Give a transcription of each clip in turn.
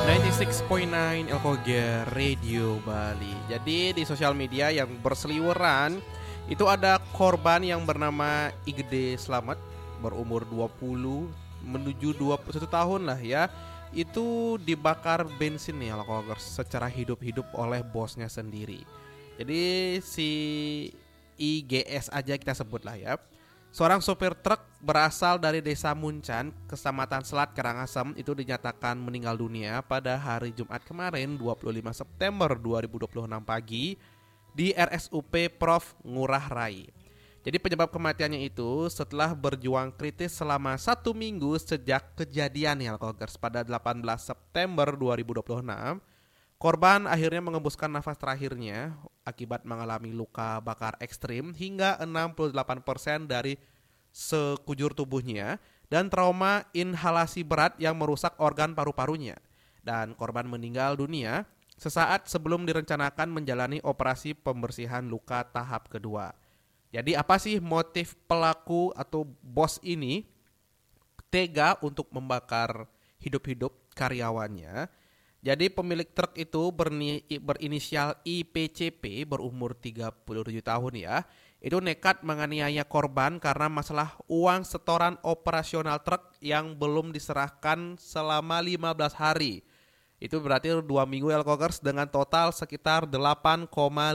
96.9 Elkoger Radio Bali. Jadi di sosial media yang berseliweran itu ada korban yang bernama Igede Slamet berumur 20 menuju 21 tahun lah ya. Itu dibakar bensin nih Elkoger secara hidup-hidup oleh bosnya sendiri. Jadi si IGS aja kita sebut lah ya. Seorang sopir truk berasal dari desa Muncan, Kecamatan Selat Karangasem itu dinyatakan meninggal dunia pada hari Jumat kemarin 25 September 2026 pagi di RSUP Prof. Ngurah Rai. Jadi penyebab kematiannya itu setelah berjuang kritis selama 1 minggu sejak kejadian Helkogers pada 18 September 2026. Korban akhirnya mengembuskan nafas terakhirnya akibat mengalami luka bakar ekstrim hingga 68% dari sekujur tubuhnya dan trauma inhalasi berat yang merusak organ paru-parunya. Dan korban meninggal dunia sesaat sebelum direncanakan menjalani operasi pembersihan luka tahap kedua. Jadi apa sih motif pelaku atau bos ini tega untuk membakar hidup-hidup karyawannya? Jadi pemilik truk itu berinisial IPCP berumur 37 tahun ya. Itu nekat menganiaya korban karena masalah uang setoran operasional truk yang belum diserahkan selama 15 hari. Itu berarti 2 minggu Elkogers dengan total sekitar 8,5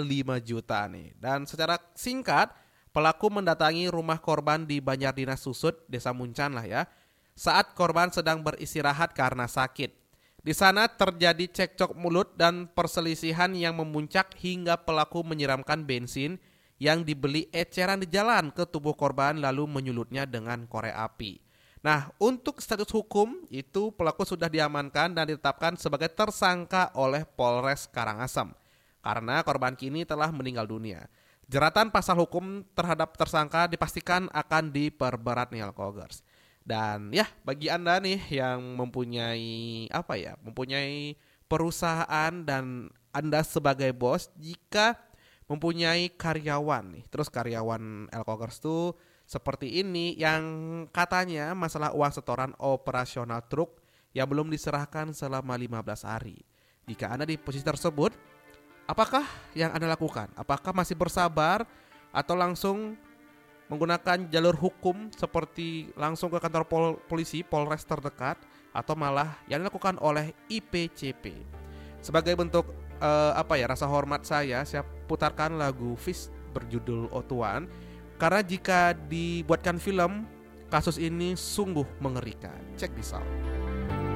juta nih. Dan secara singkat, pelaku mendatangi rumah korban di Banjardinas Susut, Desa Muncan lah ya. Saat korban sedang beristirahat karena sakit. Di sana terjadi cekcok mulut dan perselisihan yang memuncak hingga pelaku menyiramkan bensin yang dibeli eceran di jalan ke tubuh korban lalu menyulutnya dengan korek api. Nah, untuk status hukum itu pelaku sudah diamankan dan ditetapkan sebagai tersangka oleh Polres Karangasem karena korban kini telah meninggal dunia. Jeratan pasal hukum terhadap tersangka dipastikan akan diperberat nih Elkogers. Dan ya bagi Anda nih yang mempunyai mempunyai perusahaan dan Anda sebagai bos jika mempunyai karyawan nih. Terus karyawan Elkogers tuh seperti ini yang katanya masalah uang setoran operasional truk yang belum diserahkan selama 15 hari. Jika Anda di posisi tersebut, apakah yang Anda lakukan? Apakah masih bersabar atau langsung menggunakan jalur hukum seperti langsung ke kantor polisi Polres terdekat atau malah yang dilakukan oleh IPCP? Sebagai bentuk rasa hormat saya putarkan lagu Fish berjudul Otuan karena jika dibuatkan film kasus ini sungguh mengerikan. Check this out.